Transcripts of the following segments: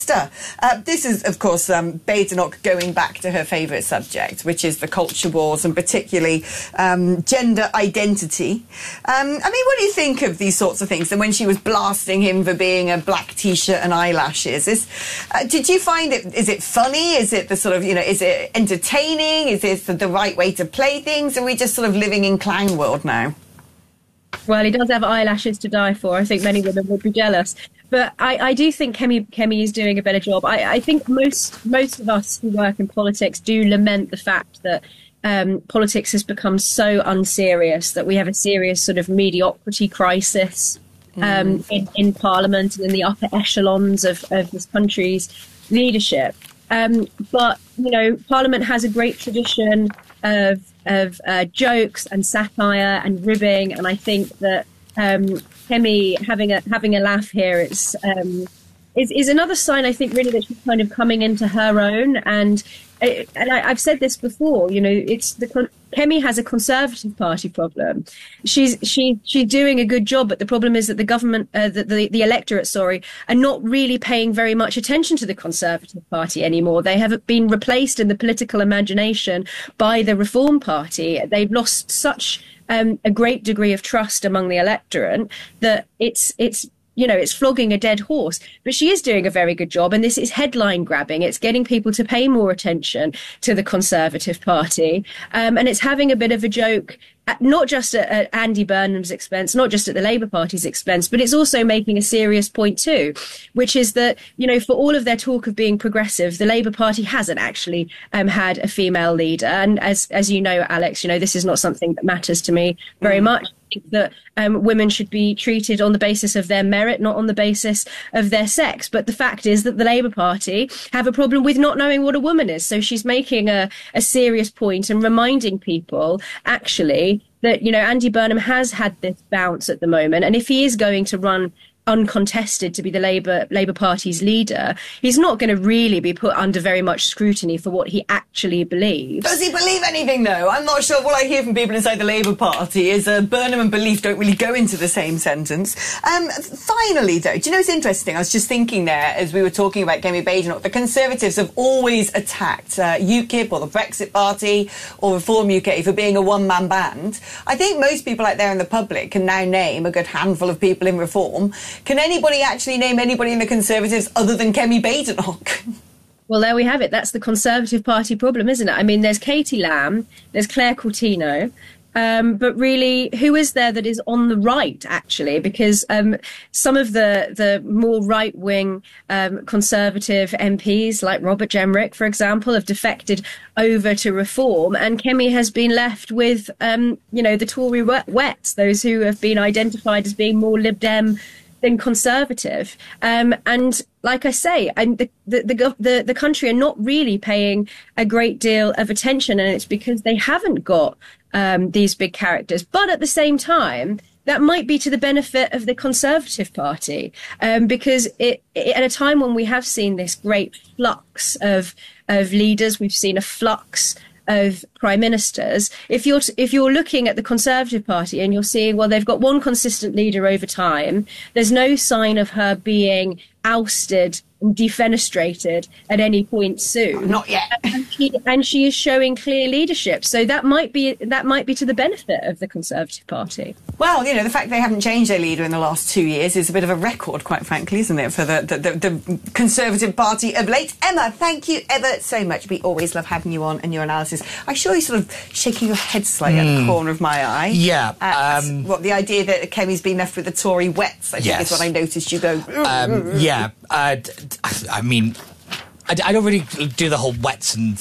This is, of course, Badenoch going back to her favourite subject, which is the culture wars and particularly gender identity. I mean, what do you think of these sorts of things? And when she was blasting him for being a black T-shirt and eyelashes, did you find it, is it funny? Is it the sort of, is it entertaining? Is this the right way to play things? Are we just sort of living in clown world now? Well, he does have eyelashes to die for. I think many women would be jealous. But I do think Kemi is doing a better job. I think most of us who work in politics do lament the fact that politics has become so unserious, that we have a serious sort of mediocrity crisis in Parliament and in the upper echelons of this country's leadership. But, Parliament has a great tradition of jokes and satire and ribbing, and I think that Kemi having a laugh here is another sign, I think, really that she's kind of coming into her own. And I've said this before, Kemi has a Conservative Party problem. She's doing a good job, but the problem is that the government, the electorate, are not really paying very much attention to the Conservative Party anymore. They have been replaced in the political imagination by the Reform Party. They've lost such a great degree of trust among the electorate that it's flogging a dead horse. But she is doing a very good job, and this is headline grabbing. It's getting people to pay more attention to the Conservative Party, and it's having a bit of a joke, not just at Andy Burnham's expense, not just at the Labour Party's expense, but it's also making a serious point too, which is that, for all of their talk of being progressive, the Labour Party hasn't actually had a female leader. And as you know, Alex, this is not something that matters to me very much. I think that women should be treated on the basis of their merit, not on the basis of their sex. But the fact is that the Labour Party have a problem with not knowing what a woman is. So she's making a serious point and reminding people, actually, that, Andy Burnham has had this bounce at the moment. And if he is going to run uncontested to be the Labour Party's leader, he's not going to really be put under very much scrutiny for what he actually believes. Does he believe anything, though? I'm not sure. What I hear from people inside the Labour Party is Burnham and belief don't really go into the same sentence. Finally, though, do you know what's interesting? I was just thinking there, as we were talking about Kemi Badenoch, the Conservatives have always attacked UKIP or the Brexit Party or Reform UK for being a one-man band. I think most people out there in the public can now name a good handful of people in Reform. Can anybody actually name anybody in the Conservatives other than Kemi Badenoch? Well, there we have it. That's the Conservative Party problem, isn't it? I mean, there's Katie Lamb, there's Claire Coutinho, but really, who is there that is on the right, actually? Because some of the more right-wing Conservative MPs, like Robert Jenrick, for example, have defected over to Reform, and Kemi has been left with, the Tory wets, those who have been identified as being more Lib Dem than Conservative. And like I say, the country are not really paying a great deal of attention, and it's because they haven't got these big characters. But at the same time, that might be to the benefit of the Conservative Party, because at a time when we have seen this great flux of leaders, we've seen a flux of prime ministers. If you're looking at the Conservative Party and you're seeing, well, they've got one consistent leader over time, there's no sign of her being ousted and defenestrated at any point soon. Not yet. And she is showing clear leadership. So that might be to the benefit of the Conservative Party. Well, the fact they haven't changed their leader in the last 2 years is a bit of a record, quite frankly, isn't it, for the Conservative Party of late. Emma, thank you ever so much. We always love having you on and your analysis. I saw you sort of shaking your head slightly at the corner of my eye. Yeah. The idea that Kemi's been left with the Tory wets, I think is what I noticed you go. Yeah. I mean, I don't really do the whole wets and,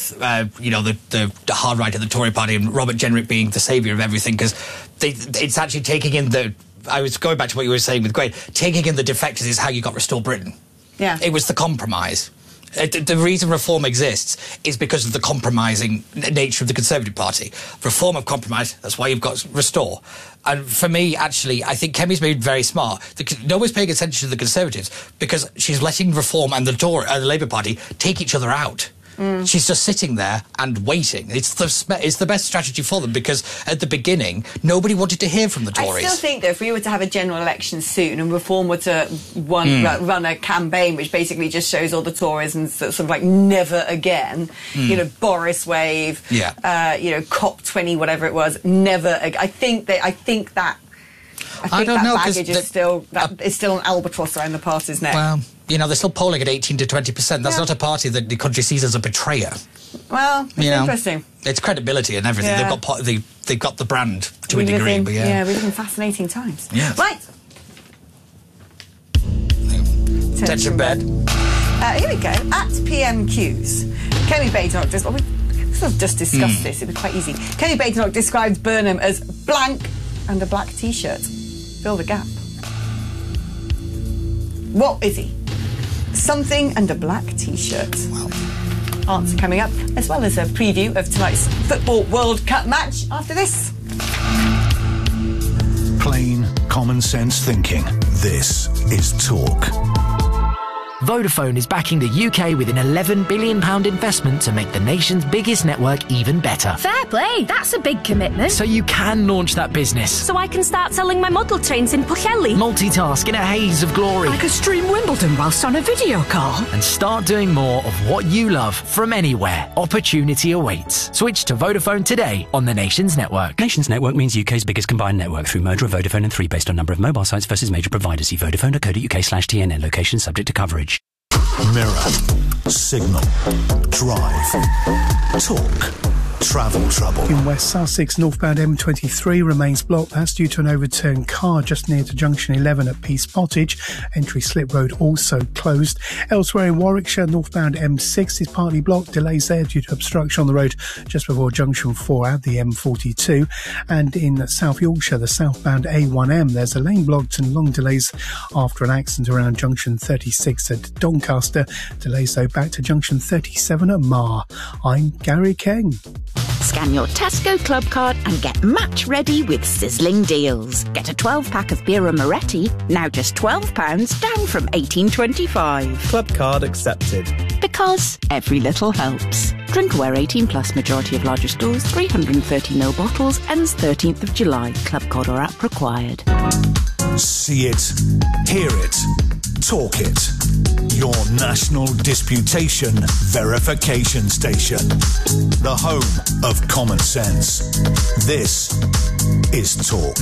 the hard right of the Tory party and Robert Jenrick being the saviour of everything, because it's actually taking in the... I was going back to what you were saying with Gray. Taking in the defectors is how you got Restore Britain. Yeah. It was the compromise. The reason Reform exists is because of the compromising nature of the Conservative Party. Reform have compromised, that's why you've got Restore. And for me, actually, I think Kemi's been very smart. No one's paying attention to the Conservatives because she's letting Reform and the Labour Party take each other out. She's just sitting there and waiting. It's the best strategy for them, because at the beginning, nobody wanted to hear from the Tories. I still think that if we were to have a general election soon and Reform were to run a campaign which basically just shows all the Tories and sort of like never again, you know, Boris wave, you know, COP20, whatever it was, never. I think that baggage is still an albatross around the party's neck. Well, you know, they're still polling at 18 to 20%. That's not a party that the country sees as a betrayer. Well, it's interesting. It's credibility and everything. Yeah. They've got the brand to a degree. We live in fascinating times. Yeah. Right. Attention bed. Here we go. At PMQs, Kemi Badenoch just discussed this. It was quite easy. Kemi Badenoch describes Burnham as blank and a black T-shirt. Fill the gap. What is he? Something and a black T-shirt. Wow. Answer coming up, as well as a preview of tonight's Football World Cup match after this. Plain, common sense thinking. This is Talk. Vodafone is backing the UK with an £11 billion investment to make the nation's biggest network even better. Fair play, that's a big commitment. So you can launch that business. So I can start selling my model trains in Pwllheli. Multitask in a haze of glory. I could stream Wimbledon whilst on a video call. And start doing more of what you love from anywhere. Opportunity awaits. Switch to Vodafone today on the Nation's network. Nation's network means UK's biggest combined network through merger of Vodafone and 3 based on number of mobile sites versus major providers. See vodafone.co.uk/TNN. Location subject to coverage. Mirror, Signal, Drive, Talk, Travel Trouble. In West Sussex, northbound M23 remains blocked. That's due to an overturned car just near to junction 11 at Peace Pottage. Entry Slip Road also closed. Elsewhere in Warwickshire, northbound M6 is partly blocked. Delays there due to obstruction on the road just before junction 4 at the M42. And in South Yorkshire, the southbound A1M, there's a lane blocked and long delays after an accident around junction 36 at Doncaster. Delays though back to junction 37 at Mar. I'm Gary King. Scan your Tesco Club card and get match ready with sizzling deals. Get a 12-pack of Birra Moretti, now just £12, down from $18.25. Club card accepted. Because every little helps. Drinkware 18 plus, majority of larger stores, 330ml bottles, ends 13th of July. Club card or app required. See it, hear it, talk it. Your national disputation verification station. The home of common sense. This is Talk.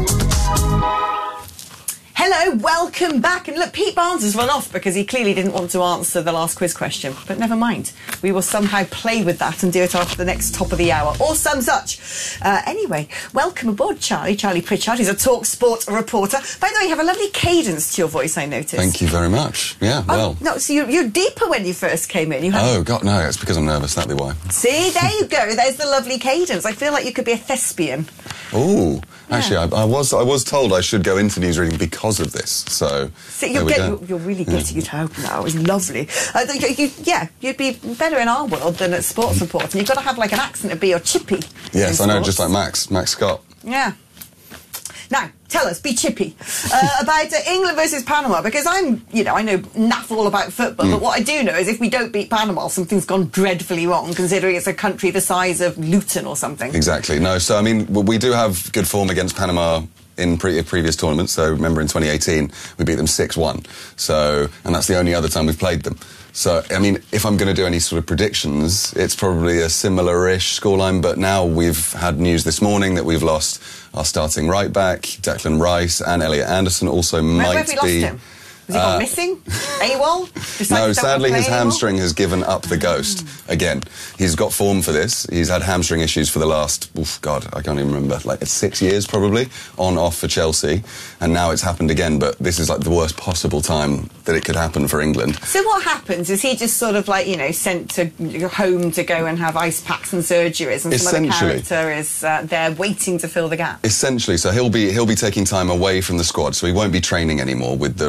Hello, welcome back. And look, Pete Barnes has run off because he clearly didn't want to answer the last quiz question. But never mind. We will somehow play with that and do it after the next top of the hour or some such. Anyway, welcome aboard, Charlie. Charlie Pritchard. He's a Talk Sport reporter. By the way, you have a lovely cadence to your voice, I noticed. Thank you very much. Yeah, well. No, so you're deeper when you first came in. Oh, God, no. It's because I'm nervous. That'd be why. See, there you go. There's the lovely cadence. I feel like you could be a thespian. Oh, yeah. Actually, I was told I should go into newsreading because of this. So you're really getting it out now. It's lovely. You'd be better in our world than at sports reporting. You've got to have like an accent to be your chippy. Yes, I know, just like Max Scott. Yeah. Now, tell us, be chippy, about England versus Panama, because I know naff all about football, but what I do know is if we don't beat Panama, something's gone dreadfully wrong, considering it's a country the size of Luton or something. Exactly. No, so, I mean, we do have good form against Panama in previous tournaments. So, remember, in 2018, we beat them 6-1. So, and that's the only other time we've played them. So, I mean, if I'm going to do any sort of predictions, it's probably a similar-ish scoreline, but now we've had news this morning that we've lost our starting right-back, Declan Rice, and Elliot Anderson also Where have we lost him? Has he gone missing? AWOL? No, sadly his hamstring has given up the ghost again. He's got form for this. He's had hamstring issues for the last, I can't even remember, like 6 years probably, on-off for Chelsea. And now it's happened again, but this is like the worst possible time that it could happen for England. So what happens? Is he just sort of like, sent to home to go and have ice packs and surgeries, and some other character is there waiting to fill the gap? Essentially, so he'll be taking time away from the squad, so he won't be training anymore with the rest of the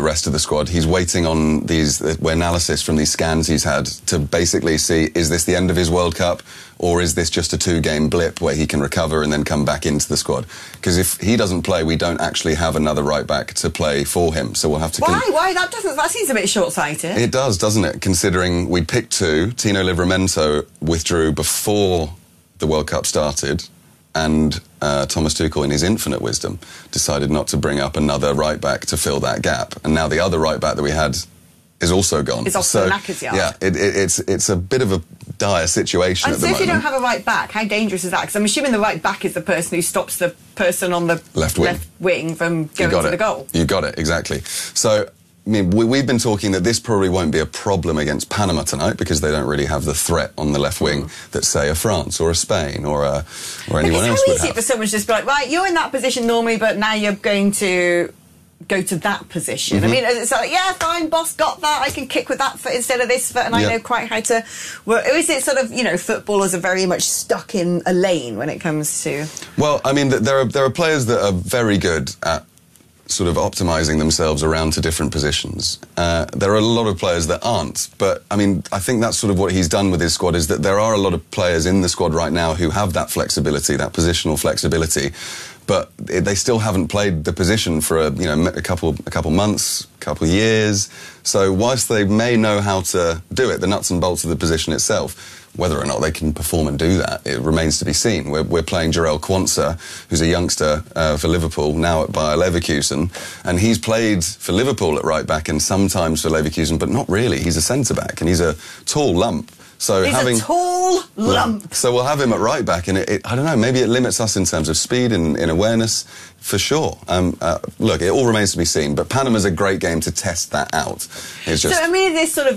squad. He's waiting on these analysis from these scans he's had to basically see, is this the end of his World Cup, or is this just a 2-game blip where he can recover and then come back into the squad? Because if he doesn't play, we don't actually have another right-back to play for him, so we'll have to... Why? That seems a bit short-sighted. It does, doesn't it? Considering we picked 2, Tino Livramento withdrew before the World Cup started, and Thomas Tuchel, in his infinite wisdom, decided not to bring up another right-back to fill that gap. And now the other right-back that we had is also gone. It's off to the knackers yard. Yeah, it's a bit of a dire situation at the moment. And so if you don't have a right-back, how dangerous is that? Because I'm assuming the right-back is the person who stops the person on the left wing from going to the goal. You got it, exactly. So... I mean, we've been talking that this probably won't be a problem against Panama tonight because they don't really have the threat on the left wing that, say, a France or a Spain or anyone else would have. It's so easy for someone to just be like, right, you're in that position normally, but now you're going to go to that position. I mean, it's like, yeah, fine, boss, got that. I can kick with that foot instead of this foot, and I know quite how to work. Or is it sort of, footballers are very much stuck in a lane when it comes to... Well, I mean, there are players that are very good at sort of optimising themselves around to different positions. There are a lot of players that aren't, but I mean, I think that's sort of what he's done with his squad, is that there are a lot of players in the squad right now who have that flexibility, that positional flexibility, but they still haven't played the position for a couple months, couple years. So whilst they may know how to do it, the nuts and bolts of the position itself, whether or not they can perform and do that, it remains to be seen. We're playing Jarell Quansah, who's a youngster for Liverpool, now at Bayer Leverkusen, and he's played for Liverpool at right-back and sometimes for Leverkusen, but not really. He's a centre-back, and he's a tall lump. So he's a tall lump. So we'll have him at right-back, and I don't know, maybe it limits us in terms of speed and in awareness, for sure. Look, it all remains to be seen, but Panama's a great game to test that out. It's just... So, I mean, this sort of,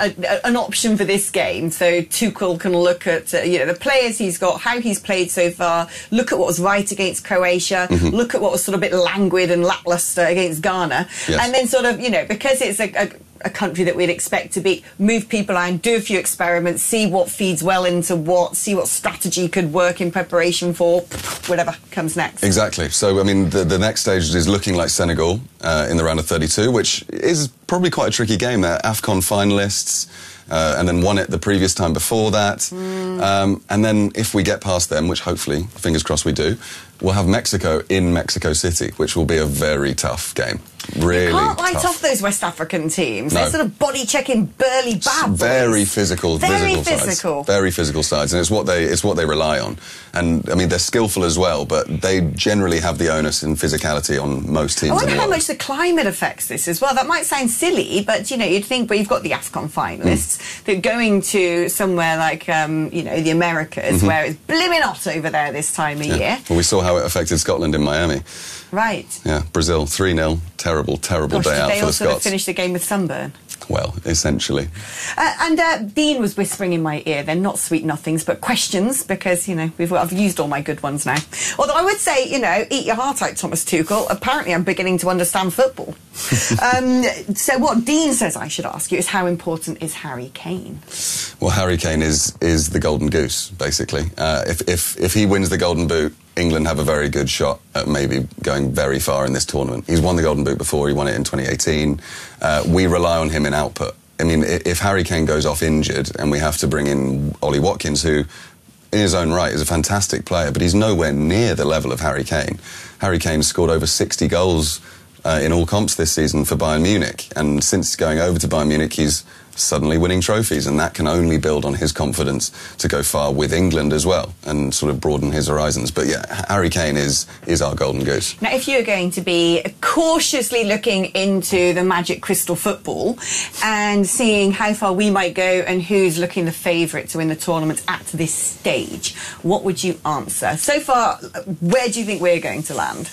an option for this game, so Tuchel can look at, the players he's got, how he's played so far, look at what was right against Croatia, look at what was sort of a bit languid and lacklustre against Ghana, and then sort of, because it's a country that we'd expect to beat, move people around, do a few experiments, see what feeds well into what, see what strategy could work in preparation for whatever comes next. Exactly. So, I mean, the next stage is looking like Senegal in the round of 32, which is probably quite a tricky game. They're AFCON finalists, and then won it the previous time before that. And then if we get past them, which hopefully, fingers crossed we do, we'll have Mexico in Mexico City, which will be a very tough game. Really you can't write tough. off those West African teams. No. They're sort of body-checking, burly bad boys. Very physical sides. Very physical sides, and it's what they rely on. And I mean, they're skillful as well, but they generally have the onus in physicality on most teams. I wonder in the how world. much the climate affects this as well. That might sound silly, but you'd think. But you've got the AFCON finalists. They're going to somewhere like the Americas, where it's blimmin' hot over there this time of year. Well, we saw how it affected Scotland in Miami. Right. Yeah, Brazil 3-0. Terrible day out for the Scots. Did they also finish the game with sunburn? Well, essentially. And Dean was whispering in my ear, they're not sweet nothings, but questions, because, I've used all my good ones now. Although I would say, eat your heart out, Thomas Tuchel. Apparently I'm beginning to understand football. So what Dean says I should ask you is, how important is Harry Kane? Well, Harry Kane is the golden goose, basically. If he wins the Golden Boot, England have a very good shot at maybe going very far in this tournament. He's won the Golden Boot before, he won it in 2018. We rely on him in output. I mean, if Harry Kane goes off injured and we have to bring in Ollie Watkins, who in his own right is a fantastic player, but he's nowhere near the level of Harry Kane. Harry Kane scored over 60 goals in all comps this season for Bayern Munich, and since going over to Bayern Munich, he's suddenly winning trophies, and that can only build on his confidence to go far with England as well and sort of broaden his horizons. But yeah, Harry Kane is our golden goose. Now, if you're going to be cautiously looking into the magic crystal football and seeing how far we might go and who's looking the favourite to win the tournament at this stage, what would you answer? So far, where do you think we're going to land?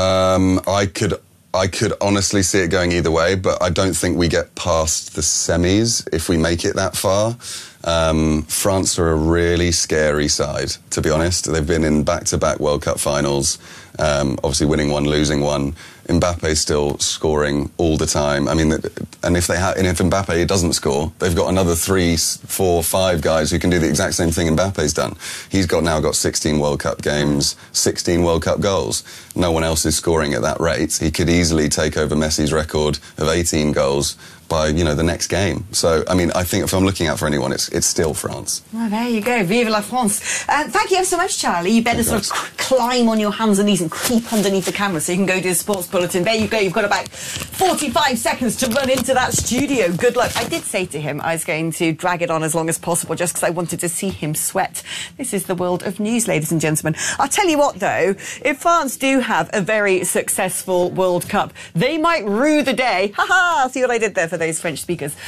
I could honestly see it going either way, but I don't think we get past the semis if we make it that far. France are a really scary side, to be honest. They've been in back-to-back World Cup finals, obviously winning one, losing one. Mbappe's still scoring all the time. I mean, and if Mbappe doesn't score, they've got another 3, 4, 5 guys who can do the exact same thing Mbappe's done. He's now got 16 World Cup games, 16 World Cup goals. No one else is scoring at that rate. He could easily take over Messi's record of 18 goals by, the next game. So, I mean, I think if I'm looking out for anyone, it's still France. Well, there you go. Vive la France. Thank you ever so much, Charlie. You better sort of climb on your hands and knees and creep underneath the camera so you can go do a sports bulletin. There you go. You've got about 45 seconds to run into that studio. Good luck. I did say to him I was going to drag it on as long as possible just because I wanted to see him sweat. This is the world of news, ladies and gentlemen. I'll tell you what, though, if France do have a very successful World Cup, they might rue the day. Ha-ha! See what I did there for those French speakers.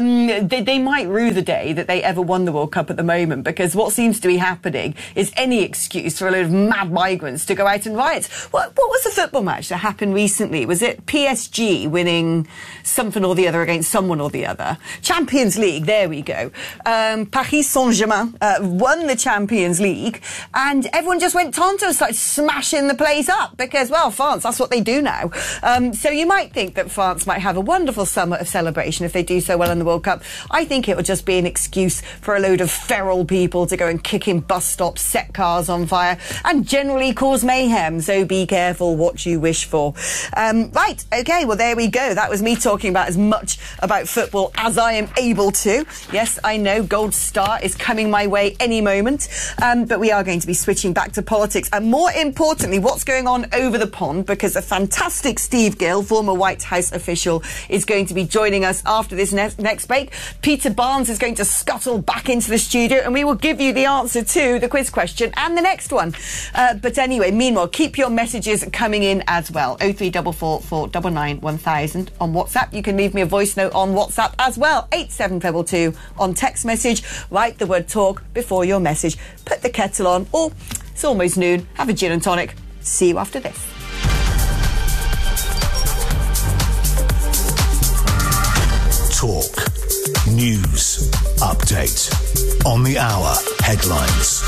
They might rue the day that they ever won the World Cup at the moment, because what seems to be happening is any excuse for a load of mad migrants to go out and riot. What was the football match that happened recently? Was it PSG winning something or the other against someone or the other? Champions League, there we go. Paris Saint-Germain won the Champions League, and everyone just went tonto and started smashing the place up because, well, France, that's what they do now. So you might think that France might have a wonderful summer of celebration if they do so well in the World Cup. I think it would just be an excuse for a load of feral people to go and kick in bus stops, set cars on fire, and generally cause mayhem. So be careful what you wish for. Right, okay, well, there we go. That was me talking about as much about football as I am able to. Yes, I know, Gold Star is coming my way any moment, but we are going to be switching back to politics, and more importantly, what's going on over the pond, because a fantastic Steve Gill, former White House official, is going to be joining us after this next break. Peter Barnes is going to scuttle back into the studio, and we will give you the answer to the quiz question and the next one. But anyway, meanwhile, keep your messages coming in as well. 0344 499 1000 on WhatsApp. You can leave me a voice note on WhatsApp as well. 87222 on text message. Write the word talk before your message. Put the kettle on, or it's almost noon. Have a gin and tonic. See you after this. Talk. News. Update. On the hour. Headlines.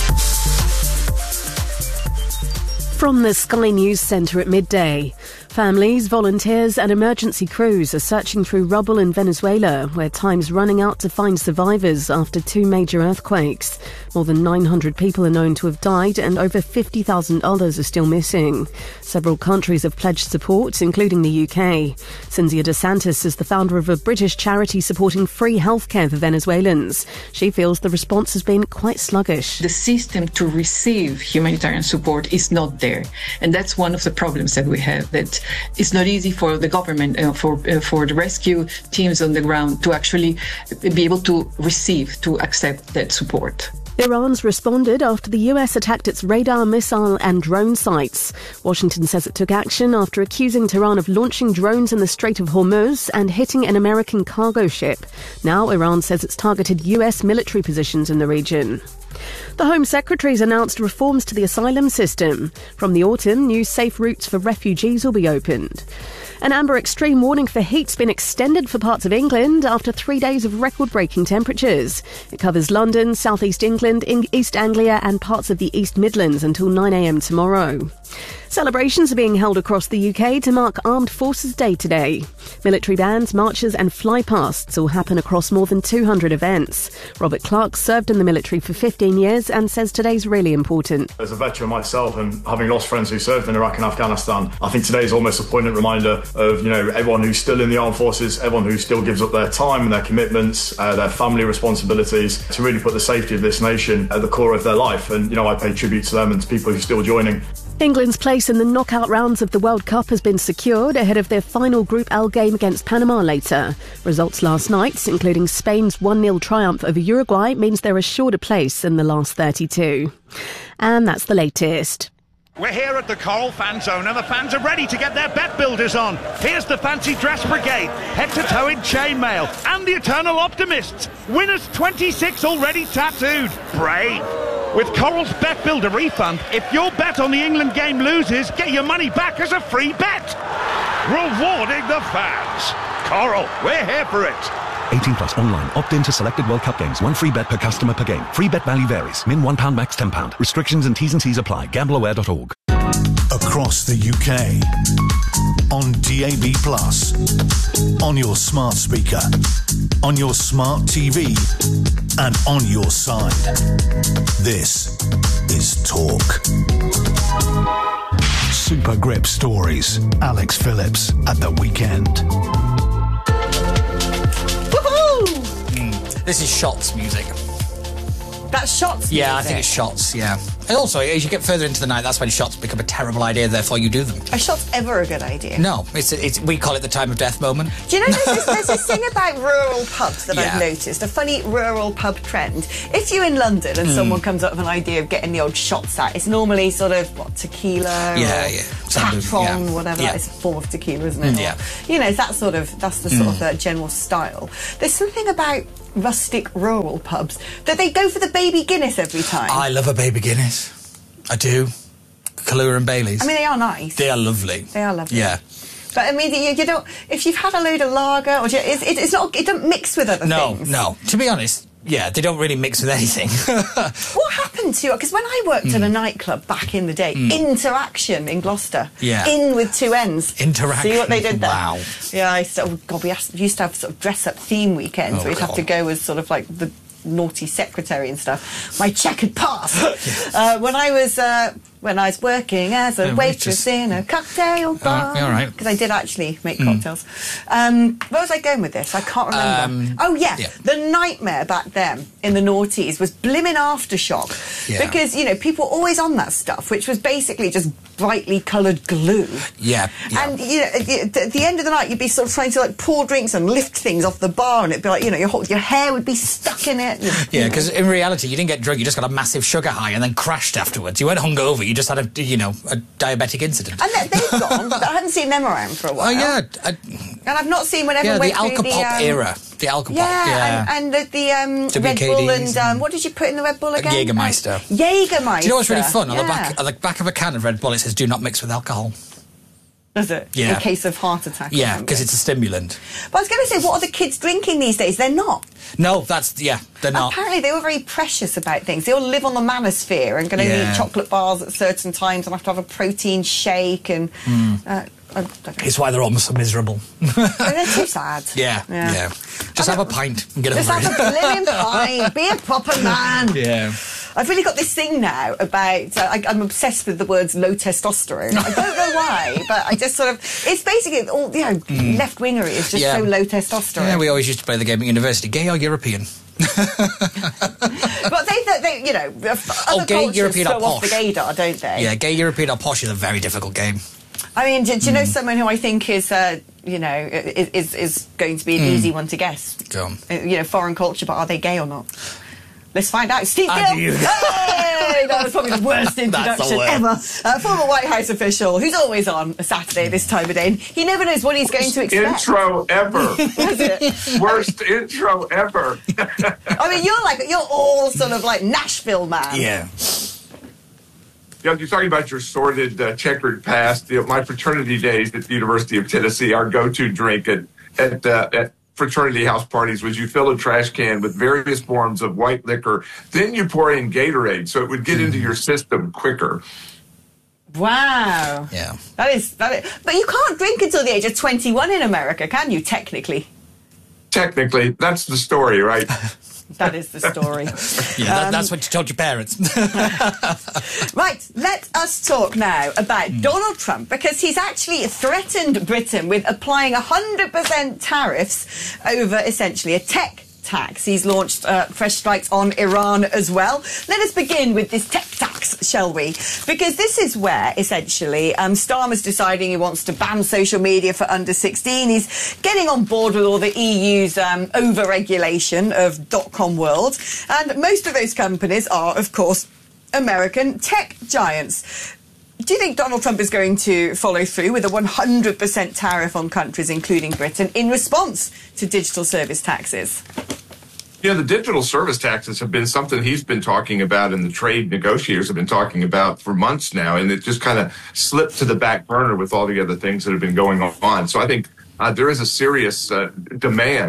From the Sky News Centre at midday. Families, volunteers and emergency crews are searching through rubble in Venezuela, where time's running out to find survivors after 2 major earthquakes. More than 900 people are known to have died and over 50,000 others are still missing. Several countries have pledged support, including the UK. Cynthia DeSantis is the founder of a British charity supporting free healthcare for Venezuelans. She feels the response has been quite sluggish. The system to receive humanitarian support is not there. And that's one of the problems that we have, that it's not easy for the government, for the rescue teams on the ground to actually be able to accept that support. Iran's responded after the US attacked its radar, missile and drone sites. Washington says it took action after accusing Tehran of launching drones in the Strait of Hormuz and hitting an American cargo ship. Now Iran says it's targeted US military positions in the region. The Home Secretary's announced reforms to the asylum system. From the autumn, new safe routes for refugees will be opened. An amber extreme warning for heat's been extended for parts of England after 3 days of record-breaking temperatures. It covers London, South East England, East Anglia and parts of the East Midlands until 9 a.m. tomorrow. Celebrations are being held across the UK to mark Armed Forces Day today. Military bands, marches and flypasts will happen across more than 200 events. Robert Clark served in the military for 15 years and says today's really important. As a veteran myself and having lost friends who served in Iraq and Afghanistan, I think today is almost a poignant reminder of, everyone who's still in the armed forces, everyone who still gives up their time and their commitments, their family responsibilities to really put the safety of this nation at the core of their life. And, I pay tribute to them and to people who are still joining. England's place in the knockout rounds of the World Cup has been secured ahead of their final Group L game against Panama later. Results last night, including Spain's 1-0 triumph over Uruguay, means they're assured a place in the last 32. And that's the latest. We're here at the Coral Fan Zone and the fans are ready to get their bet builders on. Here's the Fancy Dress Brigade, head-to-toe in chainmail, and the Eternal Optimists. Winners 26 already tattooed. Brave. With Coral's Bet Builder refund, if your bet on the England game loses, get your money back as a free bet. Rewarding the fans. Coral, we're here for it. 18 plus online. Opt in to selected World Cup games. One free bet per customer per game. Free bet value varies. Min £1, max £10. Restrictions and T's and C's apply. Gambleaware.org. Across the UK. On DAB+. On your smart speaker. On your smart TV. And on your side. This is Talk. Super Grip Stories. Alex Phillips at the weekend. Woohoo! This is Shots music. That's Shots music? Yeah, I think it's Shots, yeah. And also, as you get further into the night, that's when shots become a terrible idea, therefore you do them. Are shots ever a good idea? No, we call it the time of death moment. Do you know there's this thing about rural pubs that Yeah. I've noticed, a funny rural pub trend. If you're in London and someone comes up with an idea of getting the old shots out, it's normally sort of, tequila Yeah, or yeah. Patron, whatever. Yeah. That is a form of tequila, isn't it? Yeah. You know, that's the sort of general style. There's something about rustic rural pubs that they go for the baby Guinness every time. I love a baby Guinness. I do. Kahlua and Baileys. I mean, they are nice. They are lovely. They are lovely. Yeah. But I mean, you don't. If you've had a load of lager, or it's not. It doesn't mix with other things. No. To be honest, yeah, they don't really mix with anything. What happened to you? Because when I worked in a nightclub back in the day, Interaction in Gloucester, Yeah. in with two N's. Interaction. See what they did there? Wow. Yeah, we used to have sort of dress-up theme weekends Oh, where you'd have God. to go as sort of like the naughty secretary and stuff. My checkered past. When I was working as a waitress in a cocktail bar. all right. Because I did actually make cocktails. Where was I going with this? I can't remember. The nightmare back then in the noughties was blimmin' Aftershock. Yeah. Because, people were always on that stuff, which was basically just brightly coloured glue. Yeah. And, at the end of the night, you'd be sort of trying to, pour drinks and lift things off the bar, and it'd be like, your hair would be stuck in it. Yeah, because in reality, you didn't get drunk, you just got a massive sugar high and then crashed afterwards. You weren't hungover, you just had a diabetic incident. And they've gone, but I haven't seen them around for a while. Oh, yeah. And I've not seen whenever Yeah, the went through Alcopop era. The Alcopop, yeah. And the Red Bull and... what did you put in the Red Bull again? Jägermeister. Jägermeister. Do you know what's really fun? Yeah. On the back of a can of Red Bull, it says, do not mix with alcohol. Does it? Yeah. In case of heart attack. Yeah, because it's a stimulant. But I was going to say, what are the kids drinking these days? They're not. No, they're not. Apparently, they were very precious about things. They all live on the manosphere and can only eat chocolate bars at certain times and have to have a protein shake and... It's why they're all so miserable. They're too sad. Yeah. Just have a pint and get over it. Just have a living pint. Be a proper man. Yeah. I've really got this thing now about... I'm obsessed with the words low testosterone. I don't know why, but I just sort of... It's basically all, left-wingery is just so low testosterone. Yeah, we always used to play the game at university. Gay or European? But they other gay, cultures European or throw off posh. the gaydar, don't they? Yeah, gay, European or posh is a very difficult game. I mean, do you know someone who I think is, is going to be an easy one to guess? Go on. Foreign culture, but are they gay or not? Let's find out. Steve Gill! Hey! That was probably the worst introduction ever. Former White House official, who's always on a Saturday this time of day. He never knows what he's going to expect. Intro ever. Is it? Worst intro ever. I mean, you're all sort of like Nashville man. Yeah. You're talking about your sordid, checkered past. My fraternity days at the University of Tennessee, our go-to drink at fraternity house parties was you fill a trash can with various forms of white liquor, then you pour in Gatorade so it would get into your system quicker. Wow. Yeah. That is. But you can't drink until the age of 21 in America, can you, technically? Technically, that's the story, right? That is the story. Yeah, that's what you told your parents. Right, let us talk now about Donald Trump, because he's actually threatened Britain with applying 100% tariffs over essentially a tech tax. He's launched fresh strikes on Iran as well. Let us begin with this tech tax, shall we? Because this is where, essentially, Starmer's deciding he wants to ban social media for under 16. He's getting on board with all the EU's over-regulation of dot-com world. And most of those companies are, of course, American tech giants. Do you think Donald Trump is going to follow through with a 100% tariff on countries, including Britain, in response to digital service taxes? Yeah, the digital service taxes have been something he's been talking about and the trade negotiators have been talking about for months now, and it just kind of slipped to the back burner with all the other things that have been going on. So I think there is a serious demand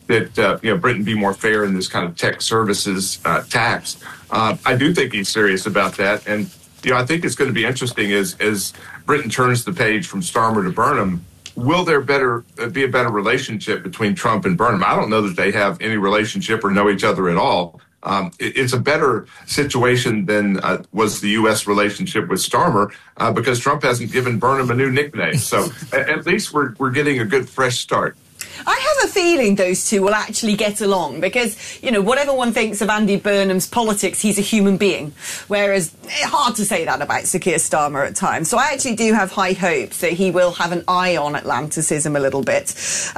that Britain be more fair in this kind of tech services tax. I do think he's serious about that, and I think it's going to be interesting as Britain turns the page from Starmer to Burnham. Will there be a better relationship between Trump and Burnham? I don't know that they have any relationship or know each other at all. It's a better situation than was the U.S. relationship with Starmer because Trump hasn't given Burnham a new nickname. So at least we're getting a good fresh start. I have a feeling those two will actually get along because, whatever one thinks of Andy Burnham's politics, he's a human being. Whereas, hard to say that about Sir Keir Starmer at times. So I actually do have high hopes that he will have an eye on Atlanticism a little bit.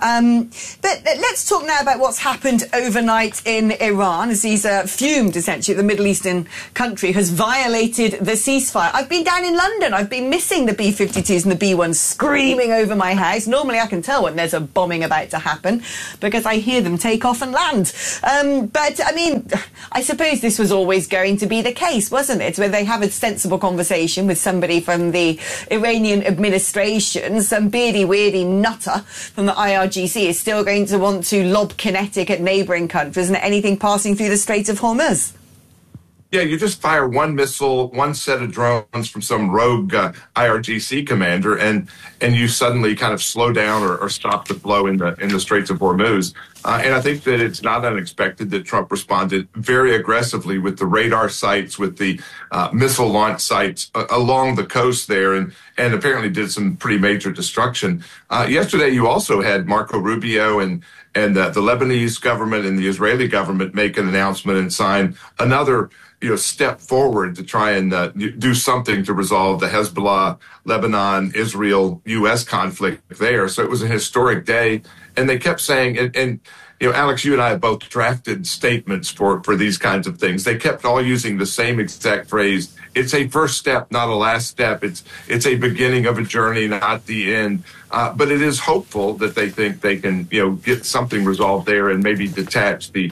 But let's talk now about what's happened overnight in Iran, as he's fumed, essentially, the Middle Eastern country has violated the ceasefire. I've been down in London. I've been missing the B-52s and the B-1s screaming over my house. Normally I can tell when there's a bombing about to happen because I hear them take off and land. But I mean, I suppose this was always going to be the case, wasn't it? Where they have a sensible conversation with somebody from the Iranian administration, some beardy weirdy nutter from the IRGC is still going to want to lob kinetic at neighbouring countries and anything passing through the Strait of Hormuz. Yeah, you just fire one missile, one set of drones from some rogue IRGC commander, and you suddenly kind of slow down or stop the flow in the Straits of Hormuz. And I think that it's not unexpected that Trump responded very aggressively with the radar sites, with the missile launch sites along the coast there, and apparently did some pretty major destruction. Yesterday, you also had Marco Rubio and the Lebanese government and the Israeli government make an announcement and sign another step forward to try and do something to resolve the Hezbollah, Lebanon, Israel, U.S. conflict there. So it was a historic day. And they kept saying, and Alex, you and I have both drafted statements for these kinds of things. They kept all using the same exact phrase. It's a first step, not a last step. It's a beginning of a journey, not the end. But it is hopeful that they think they can, get something resolved there and maybe detach the,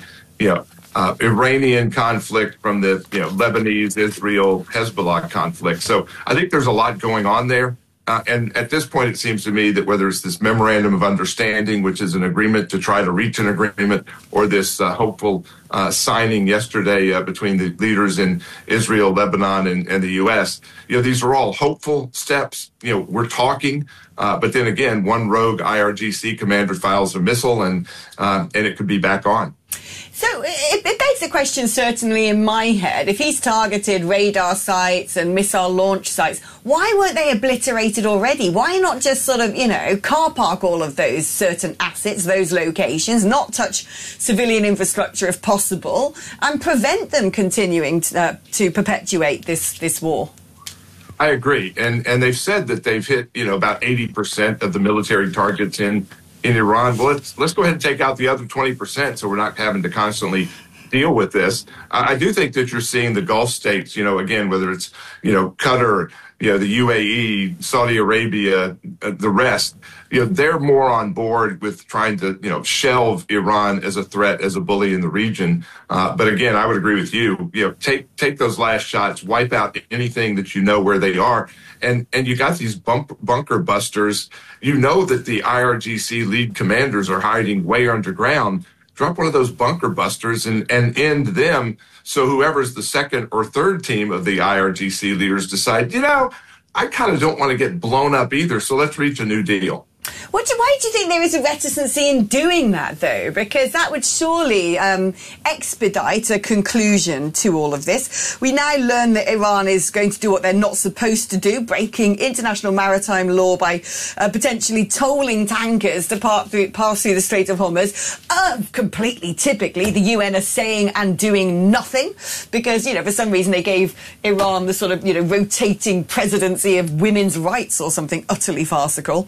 Iranian conflict from the Lebanese, Israel, Hezbollah conflict. So I think there's a lot going on there. And at this point, it seems to me that whether it's this memorandum of understanding, which is an agreement to try to reach an agreement, or this hopeful signing yesterday between the leaders in Israel, Lebanon, and the U.S., these are all hopeful steps. We're talking, but then again, one rogue IRGC commander files a missile, and it could be back on. So it begs the question, certainly in my head, if he's targeted radar sites and missile launch sites, why weren't they obliterated already? Why not just sort of, car park all of those certain assets, those locations, not touch civilian infrastructure if possible, and prevent them continuing to perpetuate this war? I agree. And they've said that they've hit, about 80% of the military targets in Iran. Well, let's go ahead and take out the other 20% so we're not having to constantly deal with this. I do think that you're seeing the Gulf states, again, whether it's, Qatar, the UAE, Saudi Arabia, the rest, they're more on board with trying to, shelve Iran as a threat, as a bully in the region. But again, I would agree with you, take those last shots, wipe out anything that where they are. And you got these bunker busters. You know that the IRGC lead commanders are hiding way underground. Drop one of those bunker busters and end them. So whoever's the second or third team of the IRGC leaders decide, I kind of don't want to get blown up either. So let's reach a new deal. Why do you think there is a reticency in doing that, though? Because that would surely expedite a conclusion to all of this. We now learn that Iran is going to do what they're not supposed to do, breaking international maritime law by potentially tolling tankers to pass through the Strait of Hormuz. Completely typically, the UN are saying and doing nothing because, for some reason they gave Iran the sort of, rotating presidency of women's rights or something utterly farcical.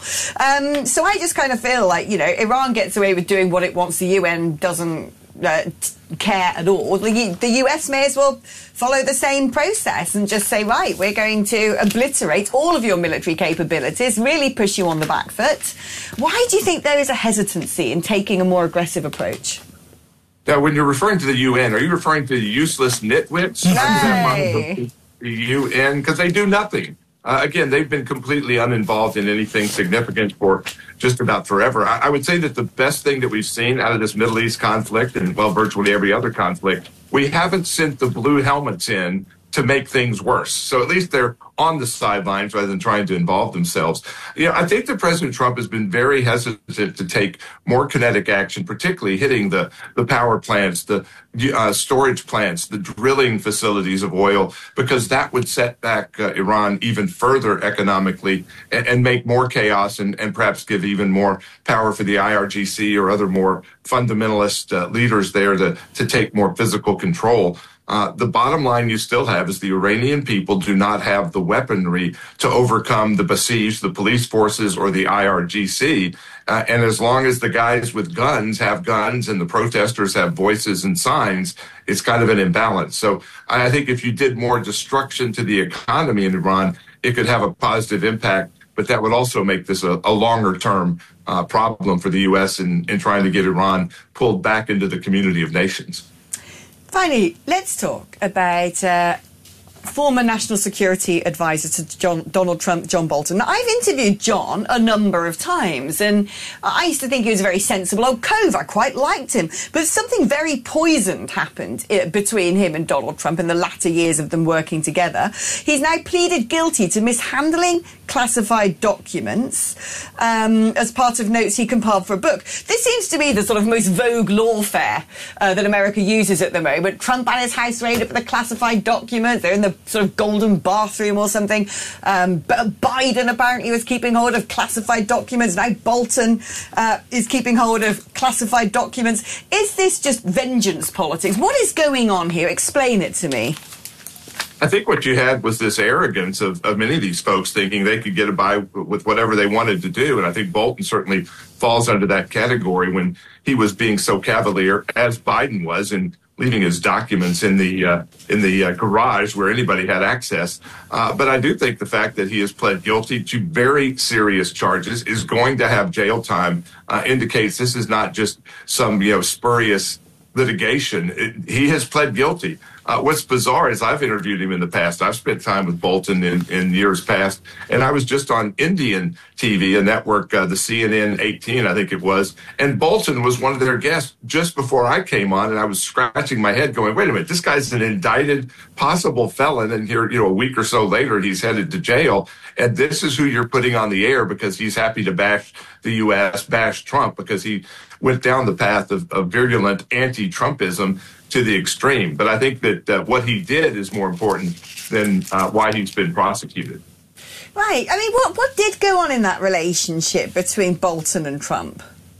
So I just kind of feel like, Iran gets away with doing what it wants. The UN doesn't care at all. The US may as well follow the same process and just say, right, we're going to obliterate all of your military capabilities, really push you on the back foot. Why do you think there is a hesitancy in taking a more aggressive approach? Now, when you're referring to the UN, are you referring to the useless nitwits? No. The UN, because they do nothing. again, they've been completely uninvolved in anything significant for just about forever. I would say that the best thing that we've seen out of this Middle East conflict, and well, virtually every other conflict, we haven't sent the blue helmets in to make things worse. So at least they're on the sidelines rather than trying to involve themselves. I think that President Trump has been very hesitant to take more kinetic action, particularly hitting the power plants, the storage plants, the drilling facilities of oil, because that would set back Iran even further economically and make more chaos and perhaps give even more power for the IRGC or other more fundamentalist leaders there to take more physical control. The bottom line you still have is the Iranian people do not have the weaponry to overcome the Basij, the police forces, or the IRGC. And as long as the guys with guns have guns and the protesters have voices and signs, it's kind of an imbalance. So I think if you did more destruction to the economy in Iran, it could have a positive impact. But that would also make this a longer-term problem for the U.S. in trying to get Iran pulled back into the community of nations. Finally, let's talk about former National Security Advisor to Donald Trump, John Bolton. Now, I've interviewed John a number of times, and I used to think he was a very sensible old cove. I quite liked him. But something very poisoned happened between him and Donald Trump in the latter years of them working together. He's now pleaded guilty to mishandling classified documents as part of notes he compiled for a book. This seems to be the sort of most vogue lawfare that America uses at the moment. Trump and his house raided for the classified documents. They're in the sort of golden bathroom or something. Biden apparently was keeping hold of classified documents. Now Bolton is keeping hold of classified documents. Is this just vengeance politics? What is going on here? Explain it to me. I think what you had was this arrogance of many of these folks thinking they could get by with whatever they wanted to do. And I think Bolton certainly falls under that category when he was being so cavalier, as Biden was, and leaving his documents in the garage where anybody had access. But I do think the fact that he has pled guilty to very serious charges, is going to have jail time, indicates this is not just some spurious litigation. He has pled guilty. What's bizarre is I've interviewed him in the past. I've spent time with Bolton in years past, and I was just on Indian TV, a network, the CNN 18, I think it was, and Bolton was one of their guests just before I came on, and I was scratching my head going, wait a minute, this guy's an indicted possible felon, and here, a week or so later, he's headed to jail, and this is who you're putting on the air because he's happy to bash the U.S., bash Trump, because he went down the path of virulent anti-Trumpism to the extreme. But I think that what he did is more important than why he's been prosecuted. Right. I mean, what did go on in that relationship between Bolton and Trump?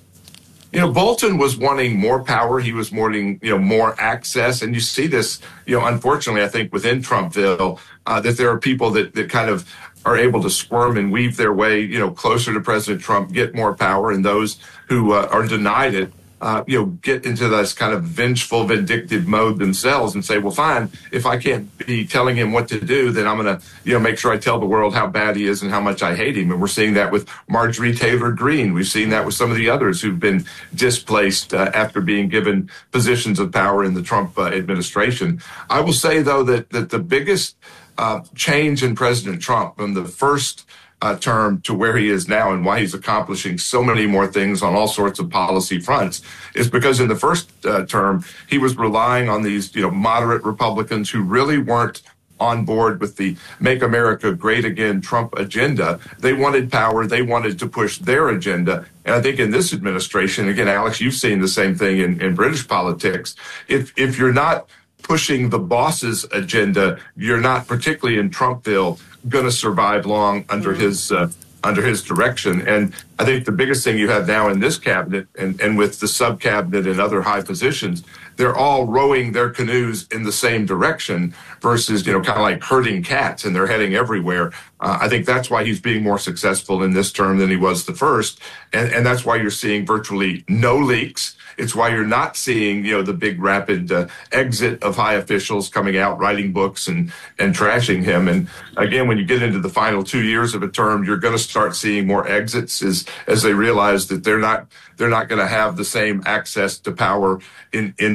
Bolton was wanting more power. He was wanting, more access. And you see this, unfortunately, I think within Trumpville, that there are people that kind of are able to squirm and weave their way, closer to President Trump, get more power, and those who are denied it, get into this kind of vengeful, vindictive mode themselves and say, well, fine, if I can't be telling him what to do, then I'm going to, make sure I tell the world how bad he is and how much I hate him. And we're seeing that with Marjorie Taylor Greene. We've seen that with some of the others who've been displaced after being given positions of power in the Trump administration. I will say, though, that the biggest change in President Trump from the first term to where he is now, and why he's accomplishing so many more things on all sorts of policy fronts, is because in the first term, he was relying on these, moderate Republicans who really weren't on board with the Make America Great Again Trump agenda. They wanted power. They wanted to push their agenda. And I think in this administration, again, Alex, you've seen the same thing in British politics. If you're not pushing the boss's agenda, you're not, particularly in Trumpville, going to survive long under his direction. And I think the biggest thing you have now in this cabinet and with the sub-cabinet and other high positions, they're all rowing their canoes in the same direction versus, kind of like herding cats, and they're heading everywhere. I think that's why he's being more successful in this term than he was the first. And that's why you're seeing virtually no leaks. It's why you're not seeing, the big rapid exit of high officials coming out, writing books and trashing him. And again, when you get into the final 2 years of a term, you're going to start seeing more exits as they realize that they're not going to have the same access to power in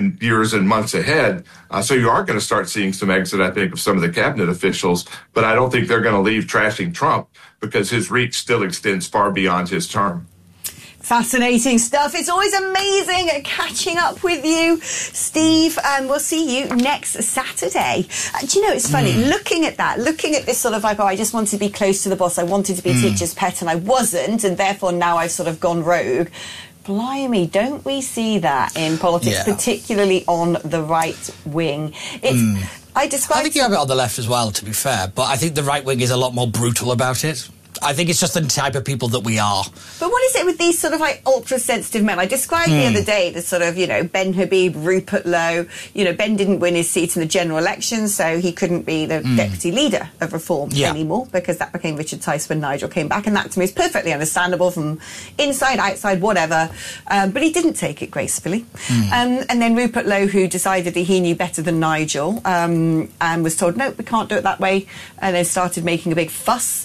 in years and months ahead. So you are going to start seeing some exit, I think, of some of the cabinet officials. But I don't think they're going to leave trashing Trump because his reach still extends far beyond his term. Fascinating stuff. It's always amazing catching up with you, Steve, and we'll see you next Saturday. Do you know, it's funny, looking at this sort of like, oh, I just wanted to be close to the boss, I wanted to be a teacher's pet, and I wasn't, and therefore now I've sort of gone rogue. Blimey, don't we see that in politics, particularly on the right wing? I think you have it on the left as well, to be fair, but I think the right wing is a lot more brutal about it. I think it's just the type of people that we are. But what is it with these sort of like ultra-sensitive men? I described the other day the sort of, you know, Ben Habib, Rupert Lowe. You know, Ben didn't win his seat in the general election, so he couldn't be the deputy leader of Reform anymore, because that became Richard Tice when Nigel came back, and that to me is perfectly understandable from inside, outside, whatever. But he didn't take it gracefully. And then Rupert Lowe, who decided that he knew better than Nigel, and was told, no, we can't do it that way, and then started making a big fuss.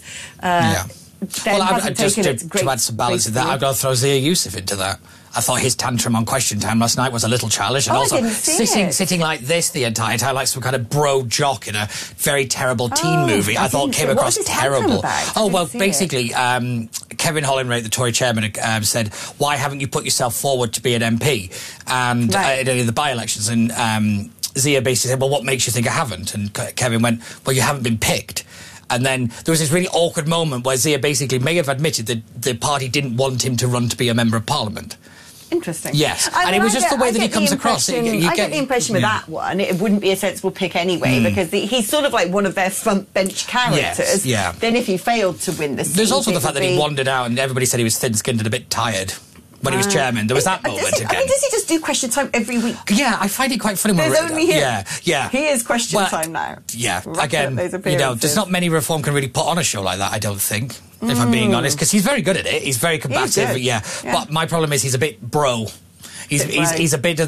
Well, just to add some balance to that, I've got to throw Zia Youssef into that. I thought his tantrum on Question Time last night was a little childish, and also sitting like this the entire time, like some kind of bro jock in a very terrible teen movie. I thought came across terrible. Oh well, basically, Kevin Hollinrate, the Tory chairman, said, "Why haven't you put yourself forward to be an MP?" And in any of the by-elections, and Zia basically said, "Well, what makes you think I haven't?" And Kevin went, "Well, you haven't been picked." And then there was this really awkward moment where Zia basically may have admitted that the party didn't want him to run to be a member of Parliament. Interesting. Yes, and it was just the way that he comes across. I get the impression with that one, it wouldn't be a sensible pick anyway, because he's sort of like one of their front bench characters. Yes, Then if he failed to win the seat... There's also the fact that he wandered out and everybody said he was thin-skinned and a bit tired. When he was chairman, there was that moment again. I mean, does he just do Question Time every week? Yeah, I find it quite funny. There's only him. Yeah. He is Question Time now. Yeah, again, you know, there's not many Reform can really put on a show like that, I don't think, if I'm being honest, because he's very good at it. He's very combative, But my problem is he's a bit bro. He's a bit of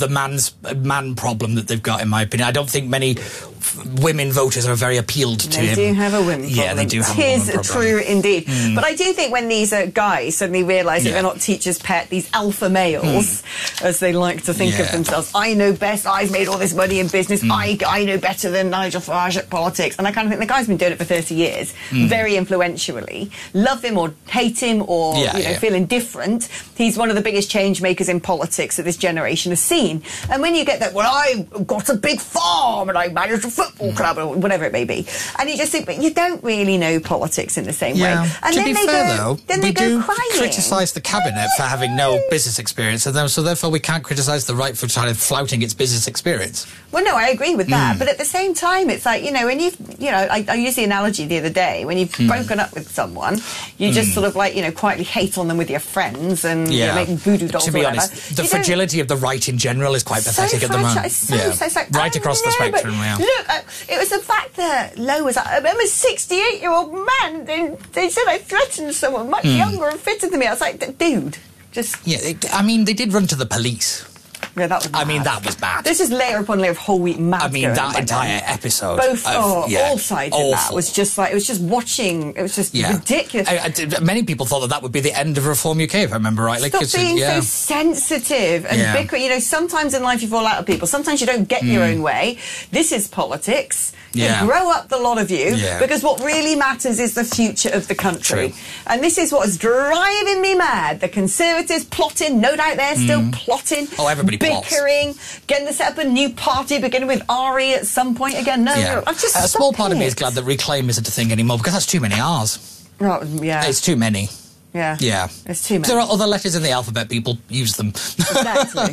the man problem that they've got, in my opinion. I don't think many women voters are very appealed to him. They do have a women problem. Yeah, they do have a women problem. It is true indeed. But I do think when these guys suddenly realise that they're not teachers' pet, these alpha males, as they like to think of themselves, I know best, I've made all this money in business, I know better than Nigel Farage at politics. And I kind of think the guy's been doing it for 30 years, very influentially. Love him or hate him or feel indifferent, he's one of the biggest change makers in politics that this generation has seen. And when you get that, well, I've got a big farm and I manage a football club or whatever it may be, and you just think, but you don't really know politics in the same way. And to be fair, though, we do crying. criticise the cabinet for having no business experience, and so therefore we can't criticise the right for kind of flouting its business experience. Well, no, I agree with that, but at the same time, it's like, you know, when I used the analogy the other day, when you've broken up with someone, you just sort of like, you know, quietly hate on them with your friends and making voodoo dolls. To be honest, the fragility of the right in general is quite pathetic at the moment. It's like, right across the spectrum. Look, it was the fact that Lowe was like, I'm a 68-year-old man. They said I threatened someone much younger and fitter than me. I was like, dude, just... Yeah, I mean, they did run to the police. Yeah, that was bad. I mean, that was bad. This is layer upon layer of whole wheat mad. I mean, that entire episode. All sides of that was just like, it was just watching, it was just ridiculous. Many people thought that would be the end of Reform UK, if I remember rightly. Stop being so sensitive and bickering. You know, sometimes in life you fall out with people. Sometimes you don't get your own way. This is politics. Grow up, the lot of you, because what really matters is the future of the country. True. And this is what is driving me mad. The Conservatives plotting, no doubt they're still plotting. Oh, everybody bickering, getting to set up a new party, beginning with Ari at some point again. No, I'm just a small part of me is glad that Reclaim isn't a thing anymore, because that's too many R's. Oh, yeah. It's too many. Yeah. It's too many. There are other letters in the alphabet, people use them. Exactly.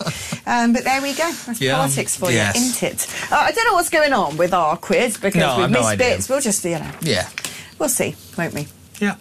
But there we go. That's politics for you, isn't it? I don't know what's going on with our quiz, because we've missed bits. We'll just, we'll see, won't we? Yeah.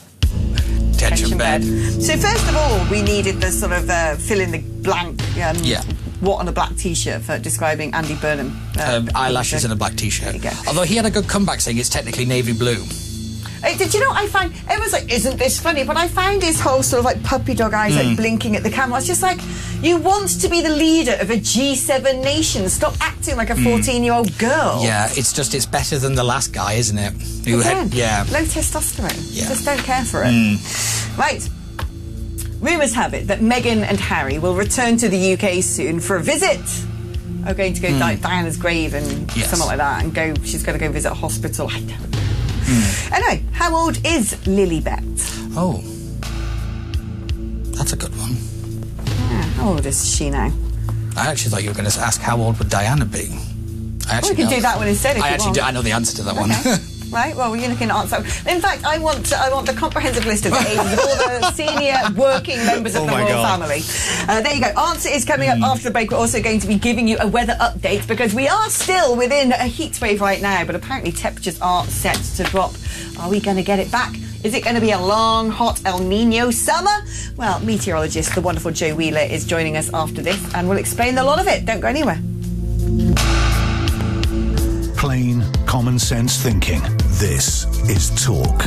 Tension bed. So first of all, we needed the sort of fill in the blank. What on a black T-shirt for describing Andy Burnham? Eyelashes and a black T-shirt. Although he had a good comeback saying it's technically navy blue. Did you know, I find, everyone's like, isn't this funny? But I find his whole sort of like puppy dog eyes like blinking at the camera. It's just like, you want to be the leader of a G7 nation. Stop acting like a 14-year-old girl. Yeah, it's better than the last guy, isn't it? Low testosterone. Just don't care for it. Right. rumours have it that Meghan and Harry will return to the UK soon for a visit. Are going to go Diana's grave and something like that, and go. She's going to go visit a hospital. I don't know. Anyway, how old is Lilibet? Oh, that's a good one. Yeah, how old is she now? I actually thought you were going to ask how old would Diana be. We can do that one instead. If you want. I know the answer to that one. Right, well, you're looking at answer. In fact, I want the comprehensive list of the ages of all the senior working members of the royal family. There you go. Answer is coming up after the break. We're also going to be giving you a weather update because we are still within a heat wave right now, but apparently temperatures are set to drop. Are we going to get it back? Is it going to be a long, hot El Nino summer? Well, meteorologist, the wonderful Joe Wheeler, is joining us after this and we'll explain a lot of it. Don't go anywhere. Plain, common sense thinking. This is Talk.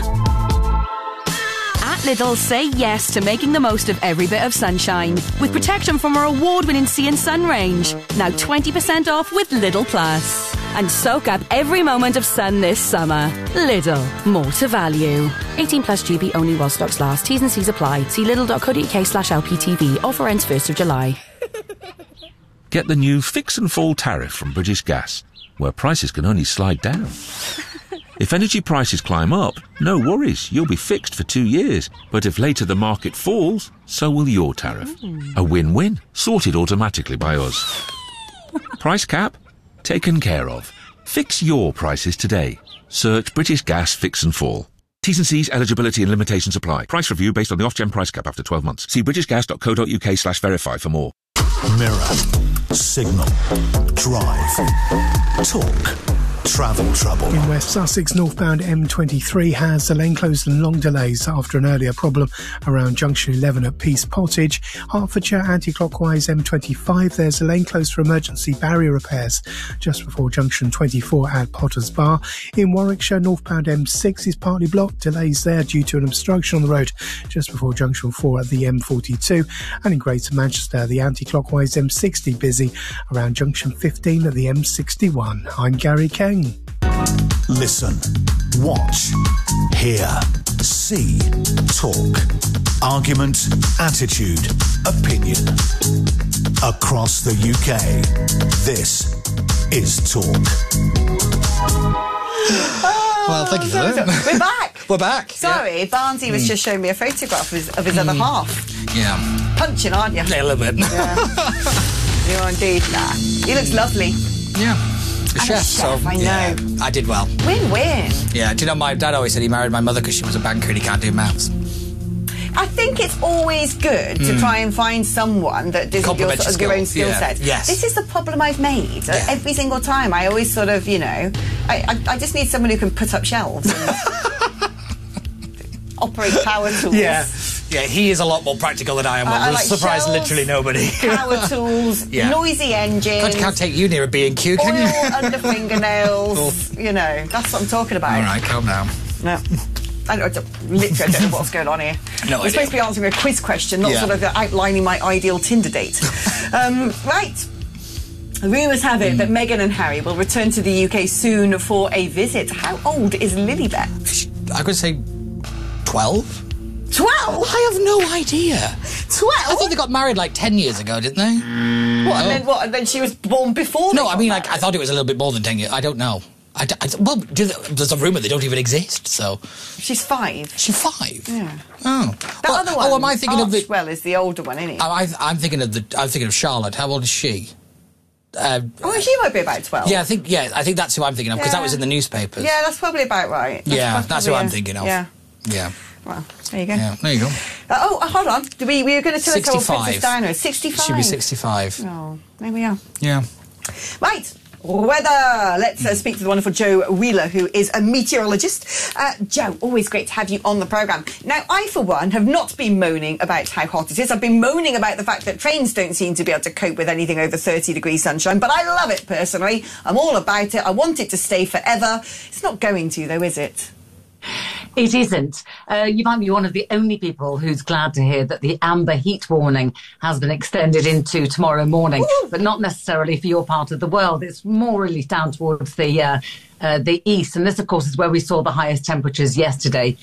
At Lidl, say yes to making the most of every bit of sunshine with protection from our award-winning Sea and Sun range. Now 20% off with Lidl Plus. And soak up every moment of sun this summer. Lidl, more to value. 18 plus GB only while stocks last. T's and C's apply. See lidl.co.uk/LPTV. Offer ends 1st of July. Get the new Fix and Fall tariff from British Gas, where prices can only slide down. If energy prices climb up, no worries, you'll be fixed for 2 years. But if later the market falls, so will your tariff. A win-win, sorted automatically by us. Price cap? Taken care of. Fix your prices today. Search British Gas Fix and Fall. T's and C's, eligibility and limitations apply. Price review based on the Ofgem price cap after 12 months. See britishgas.co.uk/verify for more. Mirror, signal, drive, talk, travel trouble. In West Sussex, northbound M23 has the lane closed and long delays after an earlier problem around junction 11 at Peace Pottage. Hertfordshire anti-clockwise M25, there's a lane closed for emergency barrier repairs just before junction 24 at Potters Bar. In Warwickshire, northbound M6 is partly blocked, delays there due to an obstruction on the road just before junction 4 at the M42. And in Greater Manchester, the anti-clockwise M60 busy around junction 15 at the M61. I'm Gary Kane. Listen, watch, hear, see, talk. Argument, attitude, opinion. Across the UK, this is Talk. Well, thank you for that. We're back. We're back. Sorry, Barnsley was just showing me a photograph of his other half. Yeah. Punching, aren't you? Yeah, a little bit. Yeah. You are indeed. Nah. He looks lovely. Yeah. The I'm chef, a chef, so I know. yeah, I did well. Win-win. Yeah, do you know, my dad always said he married my mother because she was a banker and he can't do maths. I think it's always good to try and find someone that doesn't your own skill set. Yes. This is the problem I've made. Every single time I always sort of, I just need someone who can put up shelves and operate power tools. Yeah, he is a lot more practical than I am. I Will like surprise shelves, literally nobody. Power tools, noisy engines. God, you can't take you near a B&Q, can you? Oil under fingernails. That's what I'm talking about. All right, calm down. No. I don't know what's going on here. No We're supposed to be answering a quiz question, not sort of outlining my ideal Tinder date. Right. Rumours have it that Meghan and Harry will return to the UK soon for a visit. How old is Lilibet? I could say 12. 12? I have no idea. 12? I thought they got married like 10 years ago, didn't they? And then she was born before? No, I mean, I thought it was a little bit more than 10 years. I don't know. Well, there's a rumour they don't even exist, so... She's 5. She's 5? Yeah. Oh. That other one, am I thinking of the... Archwell is the older one, isn't he? I'm thinking of Charlotte. How old is she? She might be about 12. Yeah, I think that's who I'm thinking of, because that was in the newspapers. Yeah, that's probably about right. That's who I'm thinking of. Yeah. Well, there you go. Yeah, there you go. Hold on. We were going to tell us how old 65. Princess Diana is. 65. She'll be 65. Oh, there we are. Yeah. Right. Weather. Let's speak to the wonderful Joe Wheeler, who is a meteorologist. Joe, always great to have you on the programme. Now, I, for one, have not been moaning about how hot it is. I've been moaning about the fact that trains don't seem to be able to cope with anything over 30 degrees sunshine, but I love it personally. I'm all about it. I want it to stay forever. It's not going to, though, is it? It isn't. You might be one of the only people who's glad to hear that the amber heat warning has been extended into tomorrow morning, but not necessarily for your part of the world. It's more really down towards the east. And this, of course, is where we saw the highest temperatures yesterday,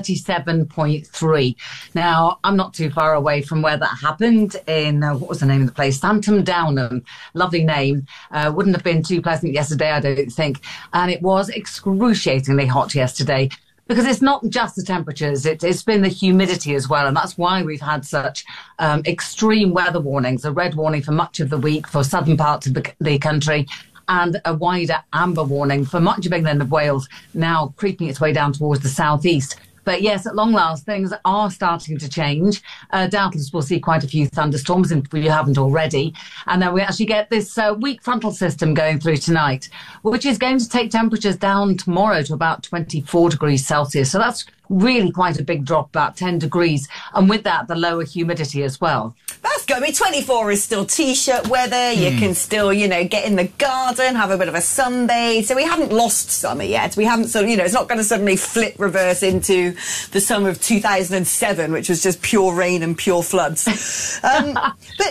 37.3. Now, I'm not too far away from where that happened in, what was the name of the place? Santam Downham. Lovely name. Wouldn't have been too pleasant yesterday, I don't think. And it was excruciatingly hot yesterday. Because it's not just the temperatures, it's been the humidity as well. And that's why we've had such extreme weather warnings, a red warning for much of the week for southern parts of the country, and a wider amber warning for much of England and Wales, now creeping its way down towards the southeast. But yes, at long last, things are starting to change. Doubtless we'll see quite a few thunderstorms if we haven't already. And then we actually get this weak frontal system going through tonight, which is going to take temperatures down tomorrow to about 24 degrees Celsius. So that's really quite a big drop, about 10 degrees. And with that, the lower humidity as well. That's good. I mean, 24 is still T-shirt weather. You can still, get in the garden, have a bit of a sunbathe. So we haven't lost summer yet. We haven't it's not going to suddenly flip reverse into the summer of 2007, which was just pure rain and pure floods. But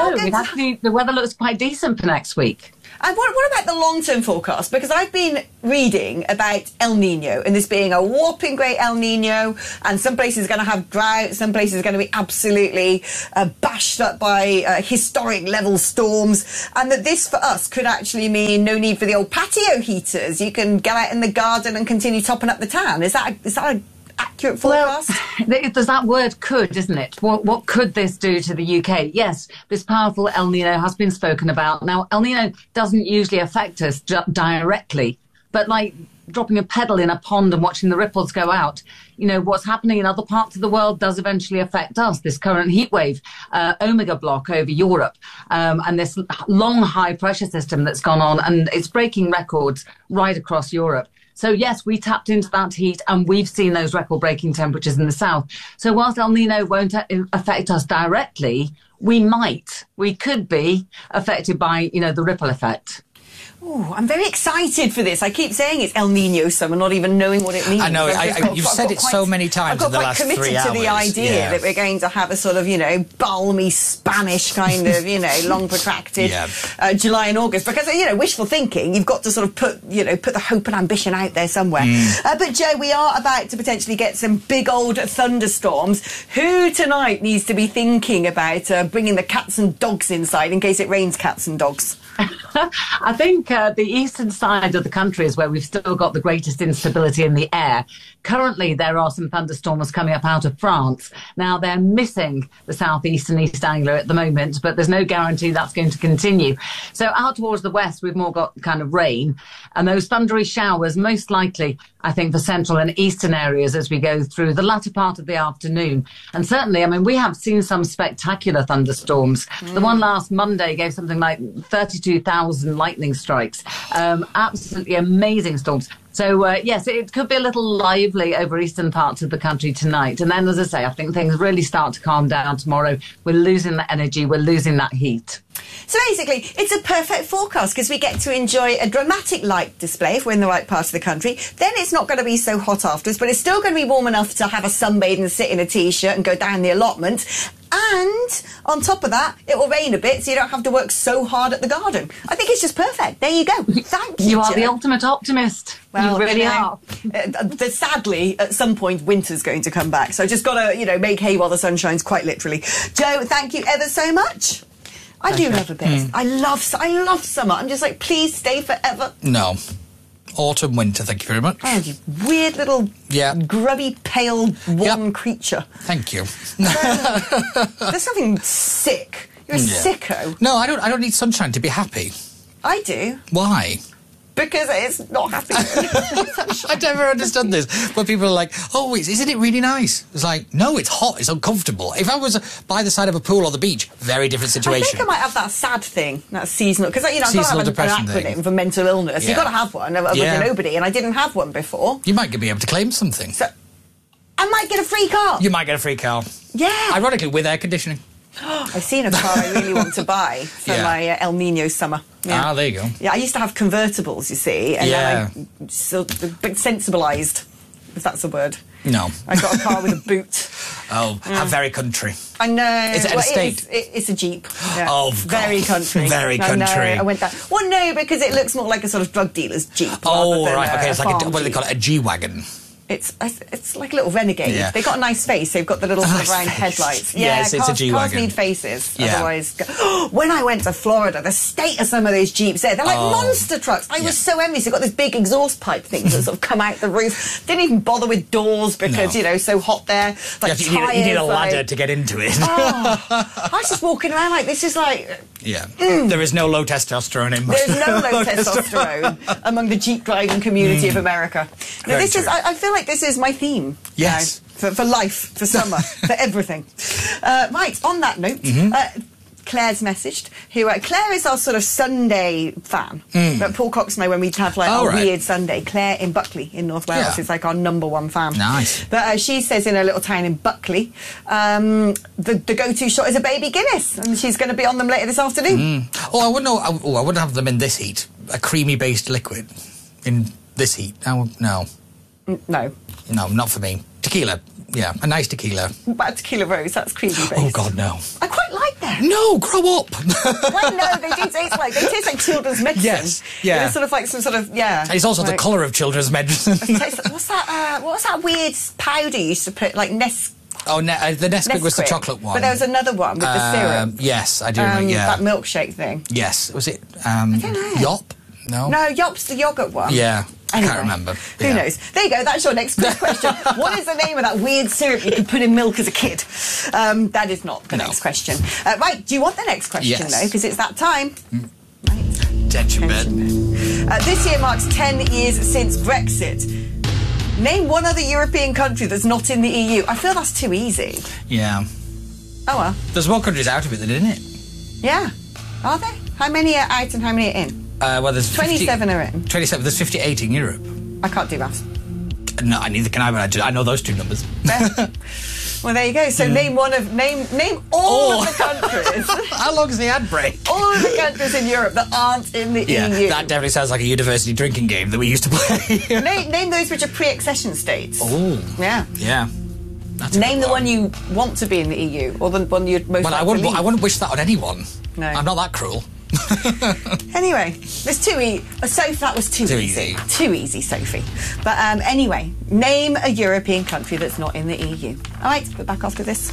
the weather looks quite decent for next week. And what about the long-term forecast? Because I've been reading about El Nino and this being a whopping great El Nino, and some places are going to have drought, some places are going to be absolutely bashed up by historic level storms, and that this for us could actually mean no need for the old patio heaters. You can go out in the garden and continue topping up the tan. Is that a accurate forecast? Well, there's that word could, isn't it? What could this do to the UK? Yes, this powerful El Nino has been spoken about. Now, El Nino doesn't usually affect us directly, but like dropping a pebble in a pond and watching the ripples go out, what's happening in other parts of the world does eventually affect us. This current heat wave, Omega block over Europe, and this long high pressure system that's gone on, and it's breaking records right across Europe. So, yes, we tapped into that heat and we've seen those record-breaking temperatures in the south. So whilst El Nino won't affect us directly, we could be affected by, the ripple effect. Oh, I'm very excited for this. I keep saying it's El Nino summer, not even knowing what it means. I know. You've said it so many times in the last 3 hours. I've got quite committed to the idea that we're going to have a sort of, balmy Spanish kind of, long protracted July and August. Because, wishful thinking, you've got to sort of put the hope and ambition out there somewhere. But, Joe, we are about to potentially get some big old thunderstorms. Who tonight needs to be thinking about bringing the cats and dogs inside in case it rains cats and dogs? I think the eastern side of the country is where we've still got the greatest instability in the air. Currently, there are some thunderstorms coming up out of France. Now, they're missing the southeast and East Anglia at the moment, but there's no guarantee that's going to continue. So out towards the west, we've more got kind of rain, and those thundery showers most likely, I think, for central and eastern areas as we go through the latter part of the afternoon. And certainly, we have seen some spectacular thunderstorms. The one last Monday gave something like 32,000 lightning strikes. Absolutely amazing storms. So, yes, it could be a little lively over eastern parts of the country tonight. And then, as I say, I think things really start to calm down tomorrow. We're losing that energy. We're losing that heat. So basically, it's a perfect forecast because we get to enjoy a dramatic light display if we're in the right part of the country. Then it's not going to be so hot afterwards, but it's still going to be warm enough to have a sunbathe and sit in a T-shirt and go down the allotment. And on top of that, it will rain a bit, so you don't have to work so hard at the garden. I think it's just perfect. There you go. Thank you, You are Joe. the ultimate optimist. Well, you really are. Sadly, at some point, winter's going to come back. So I just got to, make hay while the sun shines, quite literally. Joe, thank you ever so much. I do love a bit. I love summer. I'm just like, please stay forever. No. Autumn, winter, thank you very much. Oh, you weird little grubby, pale, warm creature. Thank you. There's something sick. You're a sicko. No, I don't need sunshine to be happy. I do. Why? Because it's not happy. I never understood this. But people are like, oh, isn't it really nice? It's like, no, it's hot, it's uncomfortable. If I was by the side of a pool or the beach, very different situation. I think I might have that sad thing, that seasonal, because, I've got to have an acronym for mental illness. Yeah. You've got to have one, other than nobody, and I didn't have one before. You might be able to claim something. So, I might get a free car. You might get a free car. Yeah. Ironically, with air conditioning. I've seen a car I really want to buy for my El Nino summer. Yeah. Ah, there you go. Yeah, I used to have convertibles, you see, and then I sensibilised. if that's a word. No. I got a car with a boot. Oh, how very country. I know. Is it an estate? It's a Jeep. Yeah. Oh, very God. country. Very I know, country. I went that. Well, no, because it looks more like a sort of drug dealer's Jeep. Oh, rather than right. Okay, it's like farm what do they Jeep. call it? A G-Wagon. It's like a little Renegade. Yeah. They've got a nice face. They've got the little sort of nice round face. headlights. Yes, it's a cars G-Wagon. need faces. Yeah. Otherwise, when I went to Florida, the state of some of those Jeeps they're like Oh. monster trucks. I was so envious. They've got this big exhaust pipe things that sort of come out the roof. Didn't even bother with doors because, No. so hot there. Like you need a tyres, ladder like- to get into it. I was just walking around like, this is like... Yeah. There is no low testosterone in There's no low testosterone among the Jeep driving community of America. No, Very this is. true. I feel like this is my theme. Yes. now, for life, for summer, for everything. Right. On that note. Claire's messaged. Claire is our sort of Sunday fan. But Paul Cox and I, when we have like our weird Sunday, Claire in Buckley in North Wales is like our #1 fan. Nice. But she says in her little town in Buckley, the go-to shot is a baby Guinness, and she's going to be on them later this afternoon. Oh, I wouldn't know. Oh, I wouldn't have them in this heat. A creamy-based liquid in this heat. Oh, no. No. No, not for me. Tequila. Yeah, a nice tequila. What about Tequila Rose? That's creamy based. Oh, God, no. I quite like that. No, grow up. Well, no, they do taste like children's medicine. Yes, yeah. It's sort of like some sort of, And it's also the like- colour of children's medicine. What's that weird powder you used to put, like Nesquik? Oh, the Nesquik was the chocolate one. But there was another one with the syrup. Yes, I do remember, yeah. That milkshake thing. Yes, was it don't know. Yop? No? No, Yop's the yoghurt one. Yeah, I Anyway, can't remember. Who knows? There you go, that's your next quiz question. What is the name of that weird syrup you could put in milk as a kid? That is not the next question. Right, do you want the next question, Yes. though? Because it's that time. Tension bed. This year marks 10 years since Brexit. Name one other European country that's not in the EU. I feel that's too easy. Yeah. Oh, well. There's more countries out of it than in it. Yeah. Are there? How many are out and how many are in? Well, there's 27 are in. 27. There's 58 in Europe. I can't do maths. No, neither can I, but I know those two numbers. Well, there you go. So name all of the countries. How long is the ad break? All of the countries in Europe that aren't in the EU. That definitely sounds like a university drinking game that we used to play. Name those which are pre-accession states. Oh. Yeah. Yeah. Name the one you want to be in the EU, or the one you'd most Well, like I to leave. wouldn't wish that on anyone. No. I'm not that cruel. Anyway, it's too easy. Sophie, that was too easy. Too easy, Sophie. But anyway, name a European country that's not in the EU. All right, we're back after this.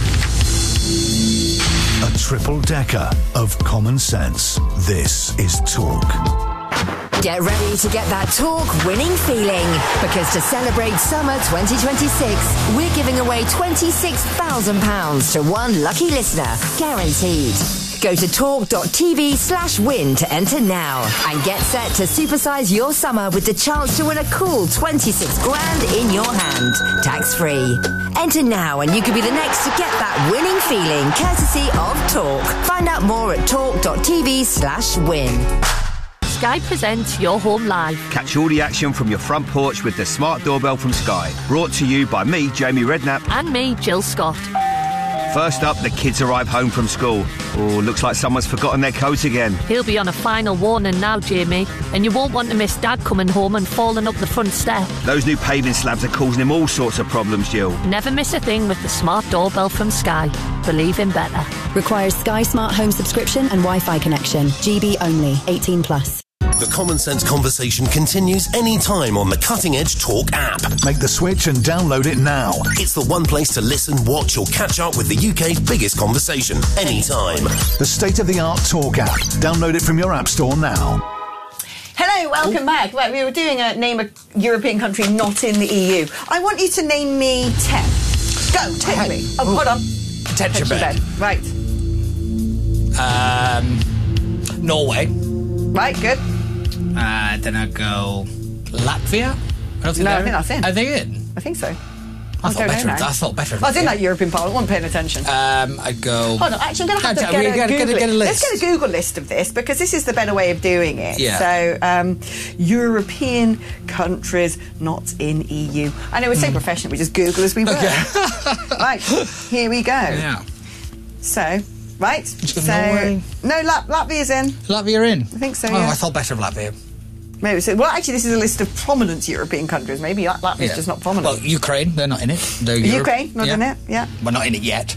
A triple decker of common sense. This is Talk. Get ready to get that Talk winning feeling, because to celebrate summer 2026, we're giving away £26,000 to one lucky listener, guaranteed. Go to talk.tv/win to enter now and get set to supersize your summer with the chance to win a cool 26 grand in your hand, tax-free. Enter now and you could be the next to get that winning feeling, courtesy of Talk. Find out more at talk.tv/win. Sky presents Your Home Live. Catch all the action from your front porch with the smart doorbell from Sky. Brought to you by me, Jamie Redknapp. And me, Jill Scott. First up, the kids arrive home from school. Oh, looks like someone's forgotten their coat again. He'll be on a final warning now, Jamie. And you won't want to miss Dad coming home and falling up the front step. Those new paving slabs are causing him all sorts of problems, Jill. Never miss a thing with the smart doorbell from Sky. Believe in better. Requires Sky Smart Home subscription and Wi-Fi connection. GB only. 18+. The Common Sense conversation continues anytime on the Cutting Edge Talk app. Make the switch and download it now. It's the one place to listen, watch, or catch up with the UK's biggest conversation anytime. The state-of-the-art Talk app. Download it from your app store now. Hello, welcome back. Right, we were doing a name a European country not in the EU. I want you to name me 10. Go, quickly. Oh, hold on. Tension bed. Right. Norway. Right, good. Then I go Latvia. I don't think I think that's in. Are they in? I think so. I thought better. I was in that European Parliament. I wasn't paying attention. I go. Hold on, actually, I'm going to have to get a list. Let's get a Google list of this, because this is the better way of doing it. Yeah. So, European countries not in EU. I know we're so professional, we just Google as we were. Okay. Right, here we go. Yeah. So, right. Norway. No, Latvia's in. Latvia in? I think so, Oh, yeah. I thought better of Latvia. Maybe so. Well, actually, this is a list of prominent European countries. Maybe Latvia's just not prominent. Well, Ukraine, they're not in it. Ukraine, not in it. Yeah, we're not in it yet.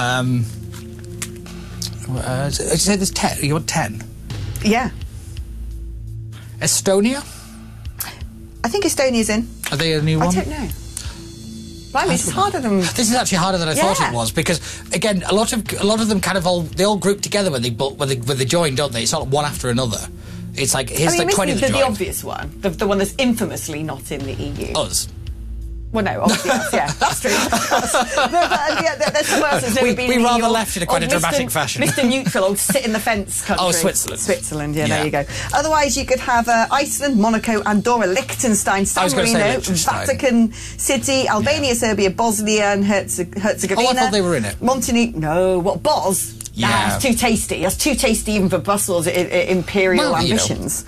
You say there's 10. You want 10? Yeah. Estonia? I think Estonia's in. Are they a new one? I don't know. Blimey, this is harder than... This is actually harder than I thought it was, because again, a lot of them kind of all group together when they join, don't they? It's not one after another. It's like here's 20 that join. The obvious one, the one that's infamously not in the EU. Us. Well, no, obviously, that's true. There's someone else that's never been in the EU. We rather left in quite a dramatic fashion. Mr. Neutral, old sit-in-the-fence country. Oh, Switzerland. Switzerland, there you go. Otherwise, you could have Iceland, Monaco, Andorra, Liechtenstein, San Marino, Vatican City, Albania, Serbia, Bosnia and Herzegovina. Oh, I thought they were in it. Montenegro. No, what, Bos? Yeah. That's too tasty. That's too tasty even for Brussels' imperial ambitions.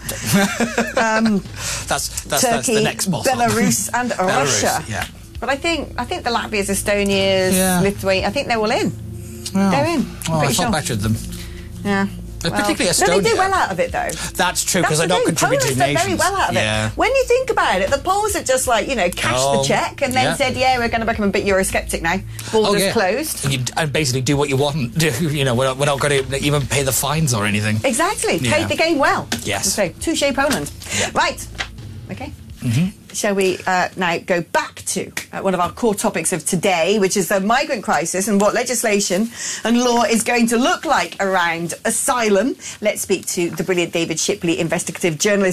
That's Turkey, the next boss. Belarus and Russia. Yeah. But I think the Latvias, Estonias, Lithuania, I think they're all in. Well, they're in. I thought better of them. Yeah. Particularly Estonia. No, they do well out of it, though. That's true, because they're not contributing nations. Poland's done very well out of it. When you think about it, the Poles have just, cashed the cheque and then said, we're going to become a bit Eurosceptic now. Borders closed. And basically do what you want. We're not going to even pay the fines or anything. Exactly. Played the game well. Yes. So, touche Poland. Yeah. Right. Okay. Shall we now go back to one of our core topics of today, which is the migrant crisis and what legislation and law is going to look like around asylum. Let's speak to the brilliant David Shipley, investigative journalist